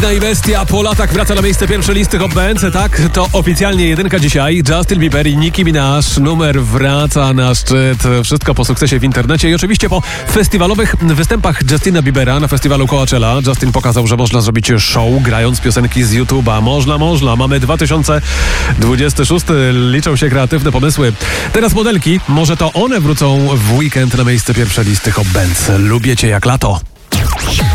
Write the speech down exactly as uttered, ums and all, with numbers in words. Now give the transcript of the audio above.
No i bestia po latach wraca na miejsce pierwsze listy Hot Bands. Tak, to oficjalnie jedynka dzisiaj. Justin Bieber i Nicki Minaj. Numer wraca na szczyt. Wszystko po sukcesie w internecie i oczywiście po festiwalowych występach Justina Biebera na festiwalu Coachella. Justin pokazał, że można zrobić show grając piosenki z YouTube'a. Można, można. Mamy dwa tysiące dwudziesty szósty. Liczą się kreatywne pomysły. Teraz modelki. Może to one wrócą w weekend na miejsce pierwsze listy Hot Bands. Lubię cię jak lato.